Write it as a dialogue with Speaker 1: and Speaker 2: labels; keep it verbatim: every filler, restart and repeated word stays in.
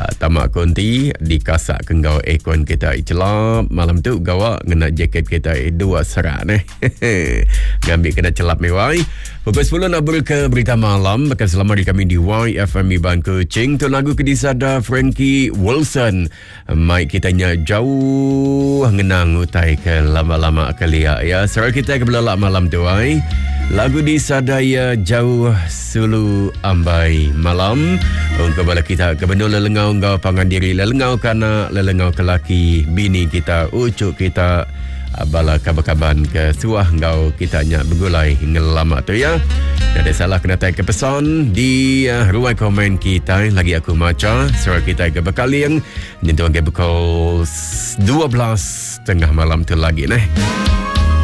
Speaker 1: uh, tamak konti dikasak kenggau ekon kita celap malam tu gawa ngena jaket kita dua serat eh. Ngambil kena celap mewah. Pukul sepuluh nak ber ke berita malam. Bakal selamat di kami di Y F M Iban Kuching. Tu lagu kedisada Frankie Wilson. Mai kitanya jauh ngenang utai ke lama-lama kelia ya. Serah kita ke belalak malam tu ai. Lagu di sadaya jauh sulu ambai malam. Ungkap bala kita ke benul lelengau ngau pangan diri lelengau kana lelengau kelaki bini kita ucuk kita bala kabar-kaban ke suah ngau kitanya bergulai ngelama tu ya. Ada salah kena tag ke pesan di uh, ruang komen kita lagi aku maca surah kita ke bekaliang nyentuh ke pukul dua belas tengah malam tu lagi neh.